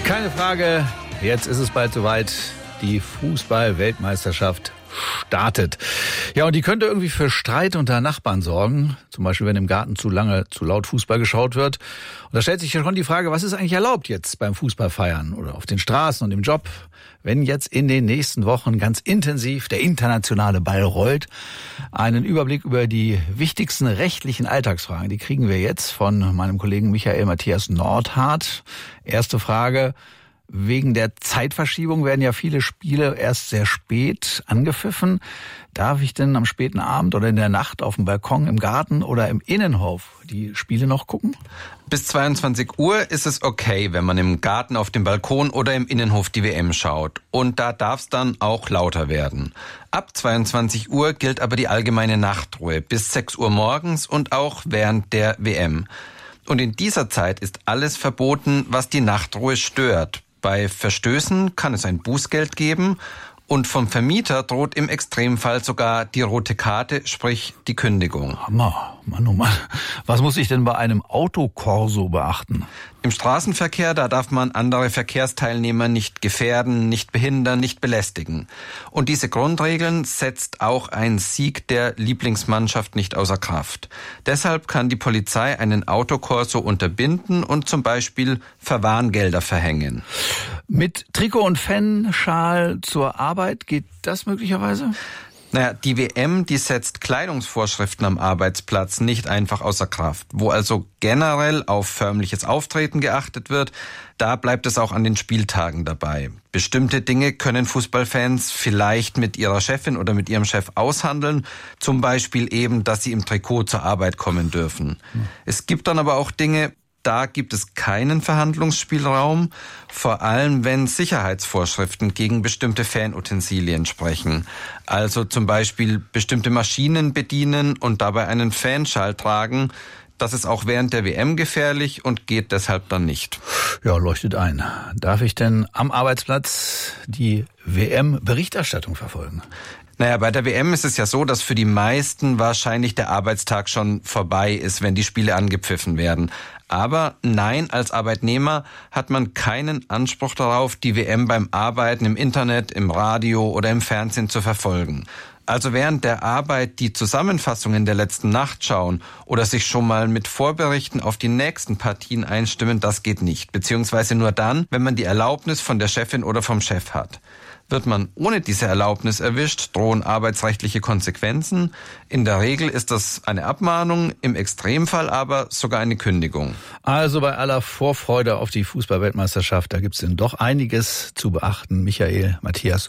Keine Frage, jetzt ist es bald soweit. Die Fußball-Weltmeisterschaft startet. Ja, und die könnte irgendwie für Streit unter Nachbarn sorgen. Zum Beispiel, wenn im Garten zu lange, zu laut Fußball geschaut wird. Und da stellt sich ja schon die Frage, was ist eigentlich erlaubt jetzt beim Fußballfeiern oder auf den Straßen und im Job, wenn jetzt in den nächsten Wochen ganz intensiv der internationale Ball rollt. Einen Überblick über die wichtigsten rechtlichen Alltagsfragen, die kriegen wir jetzt von meinem Kollegen Michael Matthias Nordhardt. Erste Frage: Wegen der Zeitverschiebung werden ja viele Spiele erst sehr spät angepfiffen. Darf ich denn am späten Abend oder in der Nacht auf dem Balkon, im Garten oder im Innenhof die Spiele noch gucken? Bis 22 Uhr ist es okay, wenn man im Garten, auf dem Balkon oder im Innenhof die WM schaut. Und da darf es dann auch lauter werden. Ab 22 Uhr gilt aber die allgemeine Nachtruhe bis 6 Uhr morgens und auch während der WM. Und in dieser Zeit ist alles verboten, was die Nachtruhe stört. Bei Verstößen kann es ein Bußgeld geben und vom Vermieter droht im Extremfall sogar die rote Karte, sprich die Kündigung. Hammer, Mann, oh Mann. Was muss ich denn bei einem Autokorso beachten? Im Straßenverkehr, da darf man andere Verkehrsteilnehmer nicht gefährden, nicht behindern, nicht belästigen. Und diese Grundregeln setzt auch ein Sieg der Lieblingsmannschaft nicht außer Kraft. Deshalb kann die Polizei einen Autokorso unterbinden und zum Beispiel Verwarngelder verhängen. Mit Trikot und Fanschal zur Arbeit, geht das möglicherweise? Naja, die WM, die setzt Kleidungsvorschriften am Arbeitsplatz nicht einfach außer Kraft. Wo also generell auf förmliches Auftreten geachtet wird, da bleibt es auch an den Spieltagen dabei. Bestimmte Dinge können Fußballfans vielleicht mit ihrer Chefin oder mit ihrem Chef aushandeln. Zum Beispiel eben, dass sie im Trikot zur Arbeit kommen dürfen. Es gibt dann aber auch Dinge, da gibt es keinen Verhandlungsspielraum, vor allem wenn Sicherheitsvorschriften gegen bestimmte Fanutensilien sprechen. Also zum Beispiel bestimmte Maschinen bedienen und dabei einen Fanschal tragen. Das ist auch während der WM gefährlich und geht deshalb dann nicht. Ja, leuchtet ein. Darf ich denn am Arbeitsplatz die WM-Berichterstattung verfolgen? Naja, bei der WM ist es ja so, dass für die meisten wahrscheinlich der Arbeitstag schon vorbei ist, wenn die Spiele angepfiffen werden. Aber nein, als Arbeitnehmer hat man keinen Anspruch darauf, die WM beim Arbeiten im Internet, im Radio oder im Fernsehen zu verfolgen. Also während der Arbeit die Zusammenfassungen der letzten Nacht schauen oder sich schon mal mit Vorberichten auf die nächsten Partien einstimmen, das geht nicht. Beziehungsweise nur dann, wenn man die Erlaubnis von der Chefin oder vom Chef hat. Wird man ohne diese Erlaubnis erwischt, drohen arbeitsrechtliche Konsequenzen. In der Regel ist das eine Abmahnung, im Extremfall aber sogar eine Kündigung. Also bei aller Vorfreude auf die Fußball-Weltmeisterschaft, da gibt's denn doch einiges zu beachten. Michael Matthias